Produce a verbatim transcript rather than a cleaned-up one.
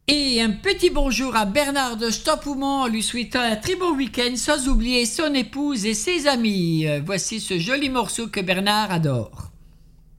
Et un petit bonjour à Bernard de Stoppoumont en lui souhaitant un très bon week-end, sans oublier son épouse et ses amis. Voici ce joli morceau que Bernard adore.